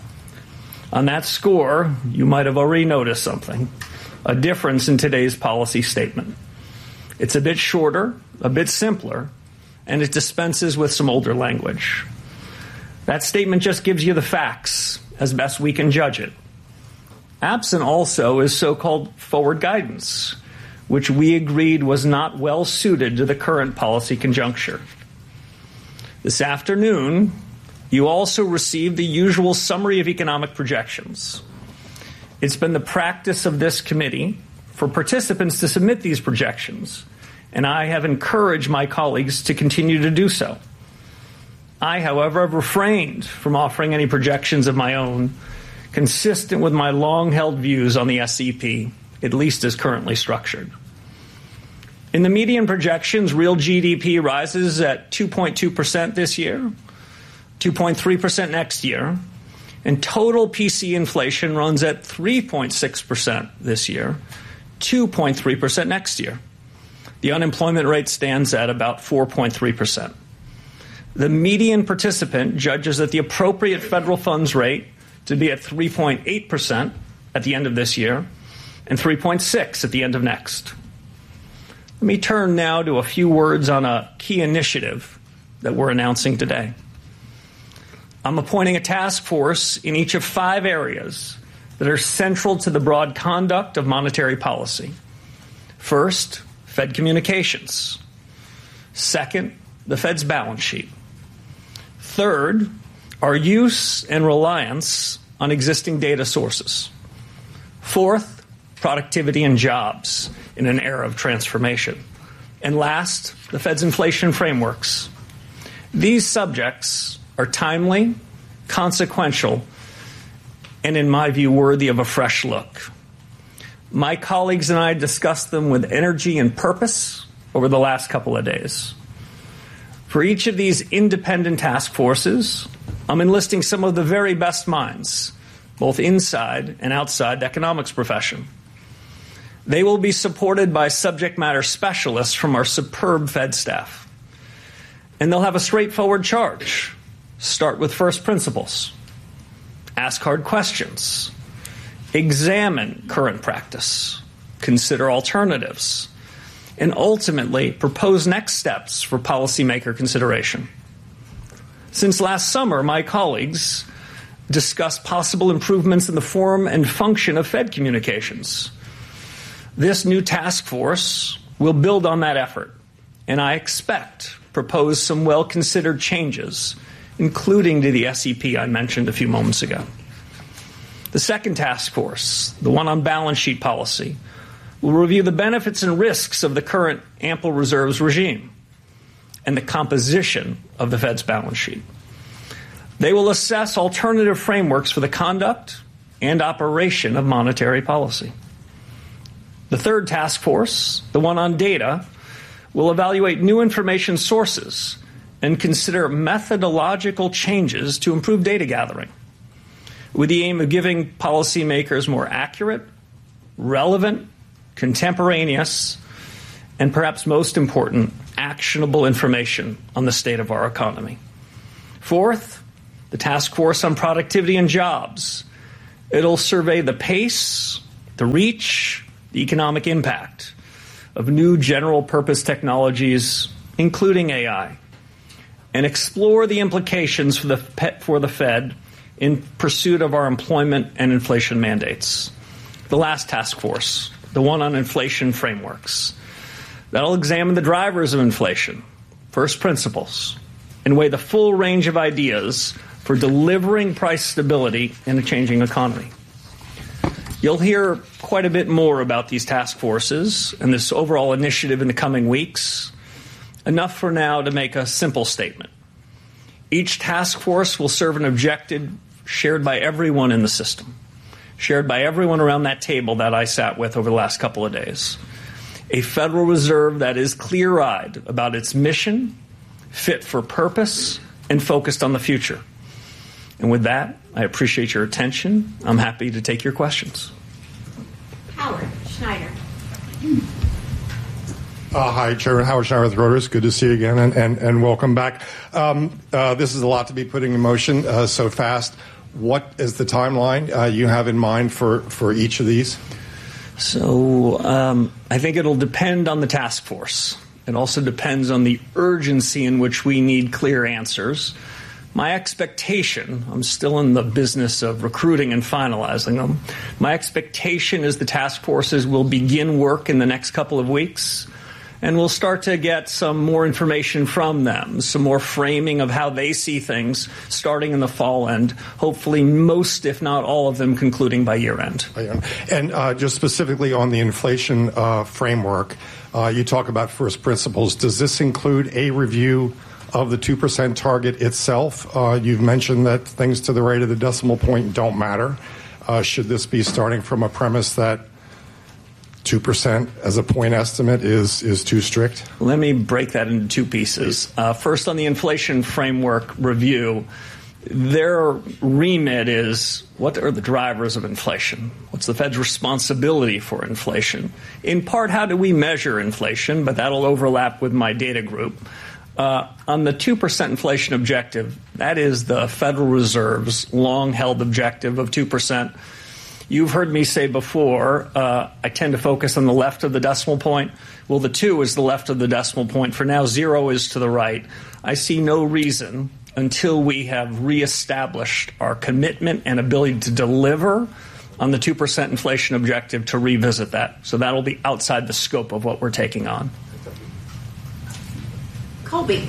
On that score, you might have already noticed something, a difference in today's policy statement. It's a bit shorter, a bit simpler, and it dispenses with some older language. That statement just gives you the facts as best we can judge it. Absent also is so-called forward guidance, which we agreed was not well suited to the current policy conjuncture. This afternoon, you also received the usual summary of economic projections. It's been the practice of this committee for participants to submit these projections, and I have encouraged my colleagues to continue to do so. I, however, have refrained from offering any projections of my own, consistent with my long-held views on the S E P, at least as currently structured. In the median projections, real G D P rises at two point two percent this year, two point three percent next year, and total P C inflation runs at three point six percent this year, two point three percent next year. The unemployment rate stands at about four point three percent. The median participant judges that the appropriate federal funds rate to be at three point eight percent at the end of this year and three point six at the end of next. Let me turn now to a few words on a key initiative that we're announcing today. I'm appointing a task force in each of five areas that are central to the broad conduct of monetary policy. First, Fed communications. Second, the Fed's balance sheet. Third, our use and reliance on existing data sources. Fourth, productivity and jobs in an era of transformation. And last, the Fed's inflation frameworks. These subjects are timely, consequential, and in my view, worthy of a fresh look. My colleagues and I discussed them with energy and purpose over the last couple of days. For each of these independent task forces, I'm enlisting some of the very best minds, both inside and outside the economics profession. They will be supported by subject matter specialists from our superb Fed staff. And they'll have a straightforward charge. Start with first principles. Ask hard questions. Examine current practice. Consider alternatives. And ultimately propose next steps for policymaker consideration. Since last summer, my colleagues discussed possible improvements in the form and function of Fed communications. This new task force will build on that effort, and I expect propose some well-considered changes, including to the S E P I mentioned a few moments ago. The second task force, the one on balance sheet policy, will review the benefits and risks of the current ample reserves regime and the composition of the Fed's balance sheet. They will assess alternative frameworks for the conduct and operation of monetary policy. The third task force, the one on data, will evaluate new information sources and consider methodological changes to improve data gathering. with the aim of giving policymakers more accurate, relevant, contemporaneous, and perhaps most important, actionable information on the state of our economy. Fourth, the Task Force on Productivity and Jobs. It'll survey the pace, the reach, the economic impact of new general-purpose technologies, including A I, and explore the implications for the, for the Fed in pursuit of our employment and inflation mandates. The last task force, the one on inflation frameworks, that'll examine the drivers of inflation, first principles, and weigh the full range of ideas for delivering price stability in a changing economy. You'll hear quite a bit more about these task forces and this overall initiative in the coming weeks. Enough for now to make a simple statement. Each task force will serve an objective shared by everyone in the system, shared by everyone around that table that I sat with over the last couple of days. A Federal Reserve that is clear-eyed about its mission, fit for purpose, and focused on the future. And with that, I appreciate your attention. I'm happy to take your questions.
Howard Schneider.
Uh, hi, Chairman Howard Schneider with Reuters. Good to see you again, and, and, and welcome back. Um, uh, this is a lot to be putting in motion uh, so fast. What is the timeline uh, you have in mind for, for each of these?
So um, I think it'll depend on the task force. It also depends on the urgency in which we need clear answers. My expectation, I'm still in the business of recruiting and finalizing them, my expectation is the task forces will begin work in the next couple of weeks, and we'll start to get some more information from them, some more framing of how they see things starting in the fall, and hopefully most, if not all of them, concluding by year end.
And uh, just specifically on the inflation uh, framework, uh, you talk about first principles. Does this include a review of the two percent target itself? Uh, you've mentioned that things to the right of the decimal point don't matter. Uh, should this be starting from a premise that two percent as a point estimate is, is too strict?
Let me break that into two pieces. Uh, first, on the inflation framework review, their remit is what are the drivers of inflation? What's the Fed's responsibility for inflation? In part, how do we measure inflation? But that'll overlap with my data group. Uh, on the two percent inflation objective, that is the Federal Reserve's long-held objective of two percent. You've heard me say before, uh, I tend to focus on the left of the decimal point. Well, the two is the left of the decimal point. For now, zero is to the right. I see no reason until we have reestablished our commitment and ability to deliver on the two percent inflation objective to revisit that. So that'll be outside the scope of what we're taking on.
Colby.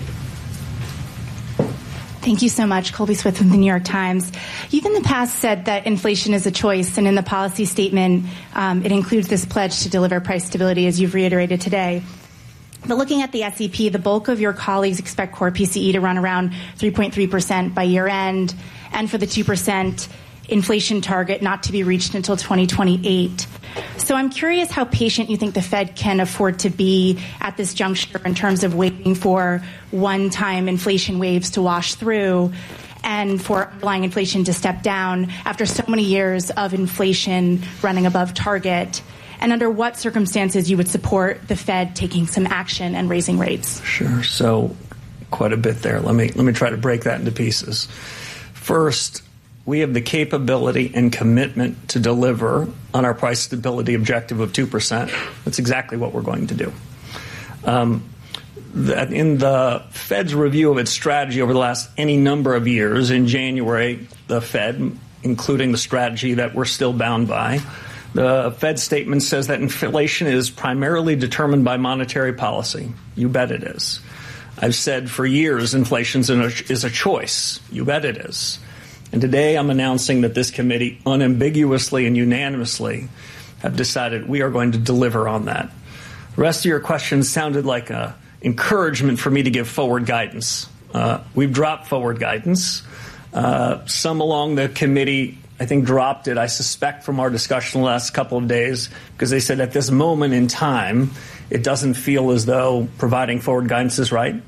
Thank you so much. Colby Swift from the New York Times. You've in the past said that inflation is a choice, and in the policy statement, um, it includes this pledge to deliver price stability, as you've reiterated today. But looking at the S E P, the bulk of your colleagues expect core P C E to run around three point three percent by year end, and for the two percent inflation target not to be reached until twenty twenty-eight. So I'm curious how patient you think the Fed can afford to be at this juncture in terms of waiting for one-time inflation waves to wash through and for underlying inflation to step down after so many years of inflation running above target, and under what circumstances you would support the Fed taking some action and raising rates.
Sure. So quite a bit there. Let me let me try to break that into pieces. First, we have the capability and commitment to deliver on our price stability objective of two percent. That's exactly what we're going to do. Um, that in the Fed's review of its strategy over the last any number of years, in January, the Fed, including the strategy that we're still bound by, the Fed statement says that inflation is primarily determined by monetary policy. You bet it is. I've said for years inflation is a choice. You bet it is. And today I'm announcing that this committee unambiguously and unanimously have decided we are going to deliver on that. The rest of your questions sounded like an encouragement for me to give forward guidance. Uh, we've dropped forward guidance. Uh, some along the committee, I think, dropped it, I suspect, from our discussion the last couple of days, because they said at this moment in time, it doesn't feel as though providing forward guidance is right.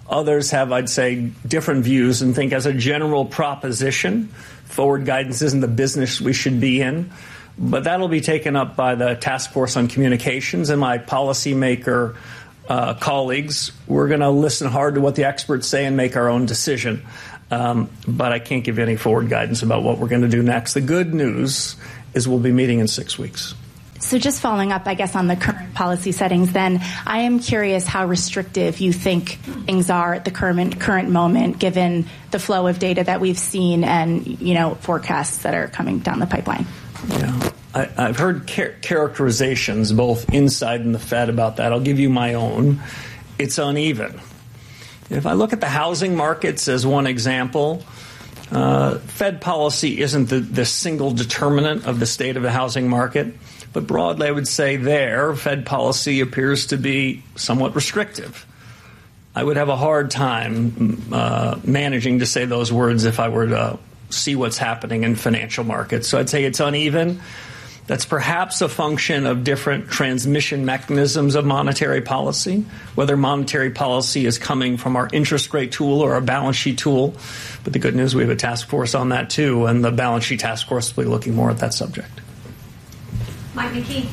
Others have, I'd say, different views and think as a general proposition, forward guidance isn't the business we should be in. But that'll be taken up by the Task Force on Communications and my policymaker uh, colleagues. We're going to listen hard to what the experts say and make our own decision. Um, but I can't give any forward guidance about what we're going to do next. The good news is we'll be meeting in six weeks.
So just following up, I guess, on the current policy settings, then, I am curious how restrictive you think things are at the current current moment, given the flow of data that we've seen and, you know, forecasts that are coming down the pipeline.
Yeah, I, I've heard char- characterizations both inside and the Fed about that. I'll give you my own. It's uneven. If I look at the housing markets as one example, uh, Fed policy isn't the, the single determinant of the state of the housing market. But broadly, I would say there, Fed policy appears to be somewhat restrictive. I would have a hard time uh, managing to say those words if I were to see what's happening in financial markets. So I'd say it's uneven. That's perhaps a function of different transmission mechanisms of monetary policy, whether monetary policy is coming from our interest rate tool or our balance sheet tool. But the good news, we have a task force on that too, and the balance sheet task force will be looking more at that subject.
Mike McKee.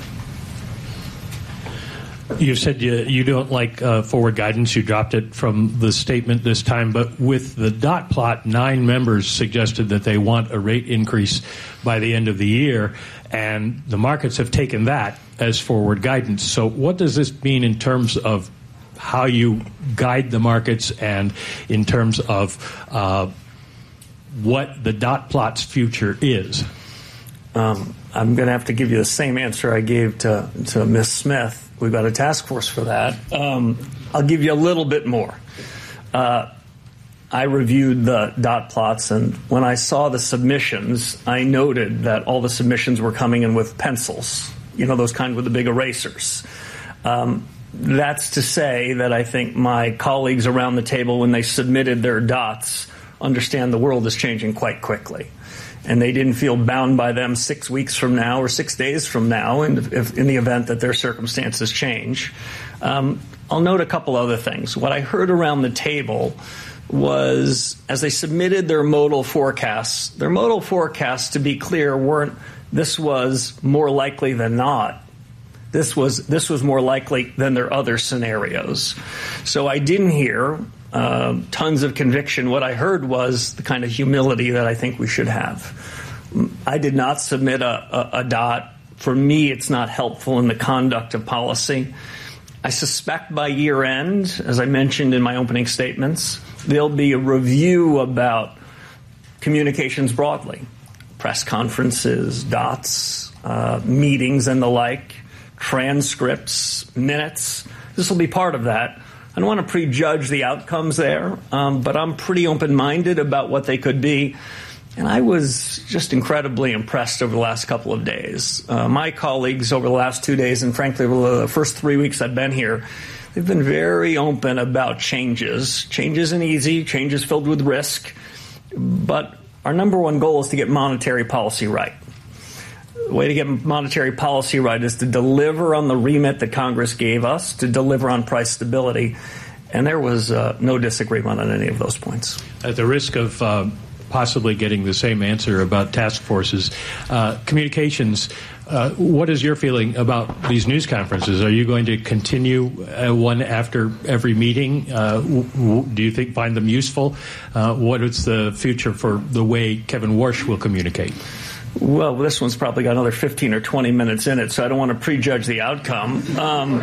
You said you, you don't like uh, forward guidance. You dropped it from the statement this time. But with the dot plot, nine members suggested that they want a rate increase by the end of the year, and the markets have taken that as forward guidance. So what does this mean in terms of how you guide the markets and in terms of uh, what the dot plot's future is?
Um, I'm going to have to give you the same answer I gave to, to Miz Smith. We've got a task force for that. Um, I'll give you a little bit more. Uh, I reviewed the dot plots, and when I saw the submissions, I noted that all the submissions were coming in with pencils, you know, those kind with the big erasers. Um, that's to say that I think my colleagues around the table, when they submitted their dots, understand the world is changing quite quickly. And they didn't feel bound by them six weeks from now or six days from now in, if, in the event that their circumstances change. Um, I'll note a couple other things. What I heard around the table was, as they submitted their modal forecasts, their modal forecasts, to be clear, weren't this was more likely than not. This was this was more likely than their other scenarios. So I didn't hear Uh, tons of conviction. What I heard was the kind of humility that I think we should have. I did not submit a, a, a dot. For me, it's not helpful in the conduct of policy. I suspect by year end, as I mentioned in my opening statements, there'll be a review about communications broadly, press conferences, dots, uh, meetings and the like, transcripts, minutes. This will be part of that. I don't want to prejudge the outcomes there, um, but I'm pretty open-minded about what they could be. And I was just incredibly impressed over the last couple of days. Uh, my colleagues over the last two days, and frankly, over the first three weeks I've been here, they've been very open about changes. Change isn't easy. Change is filled with risk. But our number one goal is to get monetary policy right. The way to get monetary policy right is to deliver on the remit that Congress gave us, to deliver on price stability. And there was uh, no disagreement on any of those points.
At the risk of uh, possibly getting the same answer about task forces, uh, communications, uh, what is your feeling about these news conferences? Are you going to continue uh, one after every meeting? Uh, w- w- do you think find them useful? Uh, what is the future for the way Kevin Warsh will communicate?
Well, this one's probably got another fifteen or twenty minutes in it, so I don't want to prejudge the outcome. Um,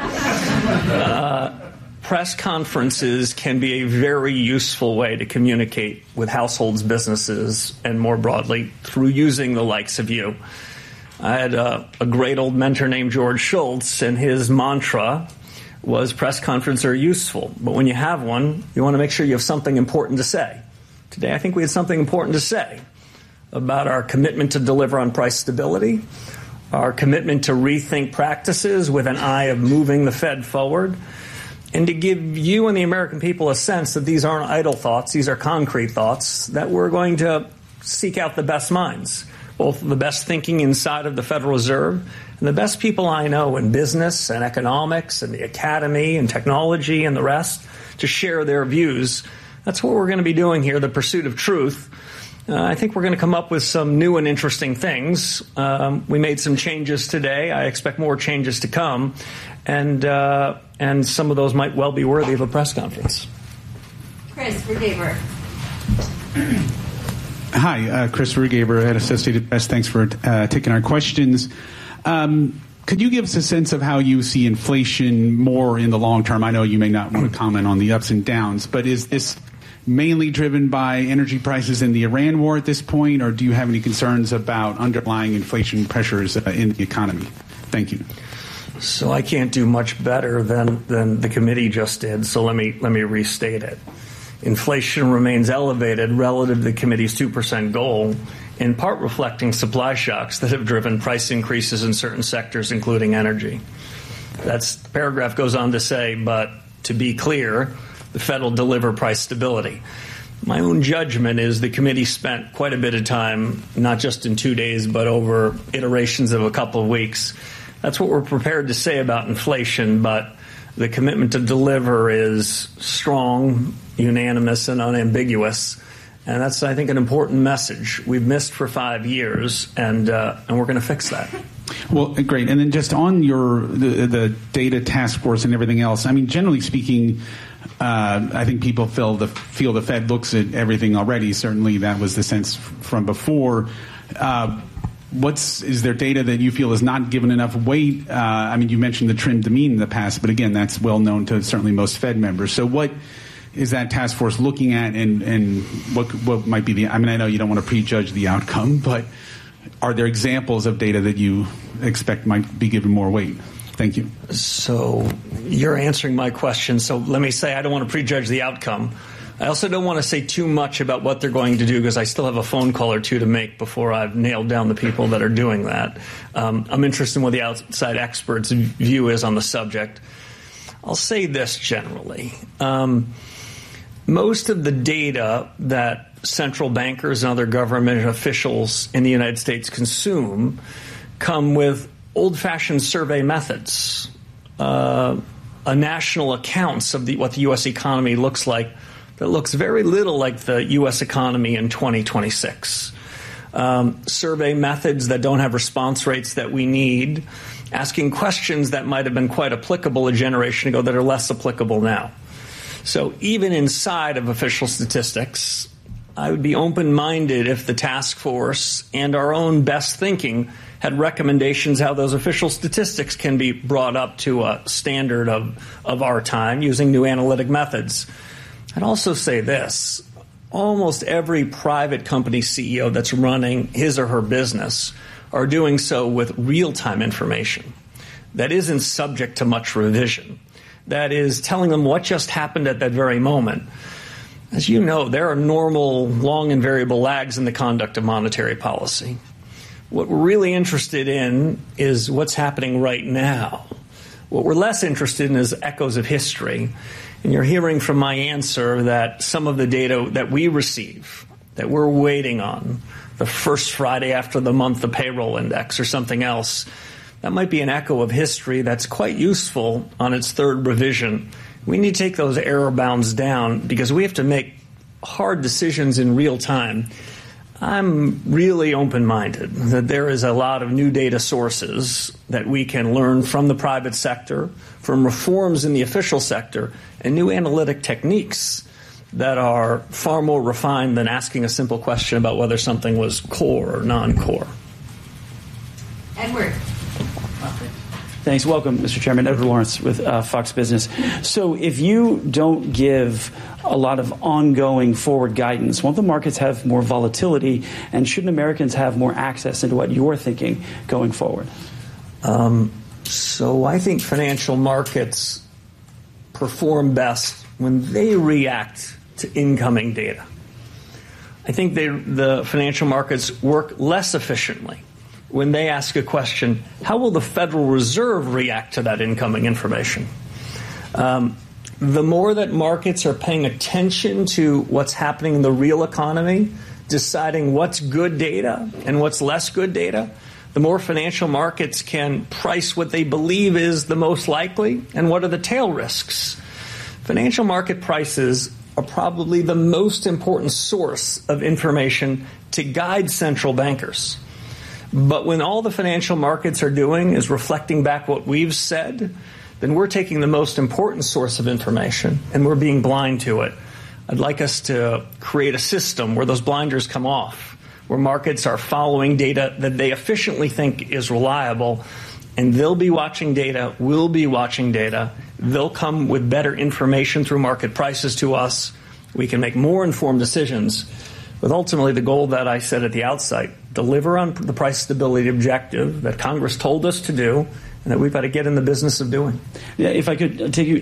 uh, press conferences can be a very useful way to communicate with households, businesses, and more broadly through using the likes of you. I had a, a great old mentor named George Shultz, and his mantra was press conferences are useful, but when you have one, you want to make sure you have something important to say. Today, I think we had something important to say about our commitment to deliver on price stability, our commitment to rethink practices with an eye of moving the Fed forward, and to give you and the American people a sense that these aren't idle thoughts, these are concrete thoughts, that we're going to seek out the best minds, both the best thinking inside of the Federal Reserve and the best people I know in business and economics and the academy and technology and the rest, to share their views. That's what we're going to be doing here, the pursuit of truth. Uh, I think we're going to come up with some new and interesting things. Um, we made some changes today. I expect more changes to come. And uh, and some of those might well be worthy of a press conference.
Chris Rugaber.
Hi, uh, Chris Rugaber at Associated Press. Thanks for uh, taking our questions. Um, could you give us a sense of how you see inflation more in the long term? I know you may not want to comment on the ups and downs, but is this mainly driven by energy prices in the Iran war at this point, or do you have any concerns about underlying inflation pressures uh, in the economy? Thank you.
So I can't do much better than, than the committee just did, so let me let me restate it. Inflation remains elevated relative to the committee's two percent goal, in part reflecting supply shocks that have driven price increases in certain sectors, including energy. That's, the paragraph goes on to say, but to be clear, the Fed will deliver price stability. My own judgment is the committee spent quite a bit of time, not just in two days, but over iterations of a couple of weeks. That's what we're prepared to say about inflation, but the commitment to deliver is strong, unanimous, and unambiguous. And that's, I think, an important message. We've missed for five years, and uh, and we're going to fix that.
Well, great. And then just on your the, the data task force and everything else, I mean, generally speaking, uh, I think people feel the, feel the Fed looks at everything already. Certainly that was the sense from before. Uh, What's is there data that you feel is not given enough weight? Uh, I mean, you mentioned the trim to mean in the past, but again, that's well known to certainly most Fed members. So what is that task force looking at, and, and what what might be the, I mean, I know you don't want to prejudge the outcome, but are there examples of data that you expect might be given more weight? Thank you.
So you're answering my question. So let me say I don't want to prejudge the outcome. I also don't want to say too much about what they're going to do because I still have a phone call or two to make before I've nailed down the people that are doing that. Um, I'm interested in what the outside experts' view is on the subject. I'll say this generally. Um, most of the data that central bankers and other government officials in the United States consume come with old-fashioned survey methods, uh, a national accounts of the, what the U S economy looks like that looks very little like the U S economy in twenty twenty-six. Um, survey methods that don't have response rates that we need, asking questions that might have been quite applicable a generation ago that are less applicable now. So even inside of official statistics, I would be open-minded if the task force and our own best thinking had recommendations how those official statistics can be brought up to a standard of, of our time using new analytic methods. I'd also say this. Almost every private company C E O that's running his or her business are doing so with real-time information that isn't subject to much revision, that is telling them what just happened at that very moment. As you know, there are normal, long and variable lags in the conduct of monetary policy. What we're really interested in is what's happening right now. What we're less interested in is echoes of history. And you're hearing from my answer that some of the data that we receive, that we're waiting on, the first Friday after the month, the payroll index or something else, that might be an echo of history that's quite useful on its third revision. We need to take those error bounds down because we have to make hard decisions in real time. I'm really open-minded that there is a lot of new data sources that we can learn from the private sector, from reforms in the official sector, and new analytic techniques that are far more refined than asking a simple question about whether something was core or non-core.
Edward.
Thanks. Welcome, Mister Chairman. Edward Lawrence with uh, Fox Business. So if you don't give a lot of ongoing forward guidance, won't the markets have more volatility, and shouldn't Americans have more access into what you're thinking going forward?
Um, so I think financial markets perform best when they react to incoming data. I think they, the financial markets work less efficiently when they ask a question, how will the Federal Reserve react to that incoming information? Um, the more that markets are paying attention to what's happening in the real economy, deciding what's good data and what's less good data, the more financial markets can price what they believe is the most likely and what are the tail risks. Financial market prices are probably the most important source of information to guide central bankers. But when all the financial markets are doing is reflecting back what we've said, then we're taking the most important source of information and we're being blind to it. I'd like us to create a system where those blinders come off, where markets are following data that they efficiently think is reliable, and they'll be watching data, we'll be watching data. They'll come with better information through market prices to us. We can make more informed decisions with ultimately the goal that I said at the outset, deliver on the price stability objective that Congress told us to do and that we've got to get in the business of doing.
Yeah, if I could take you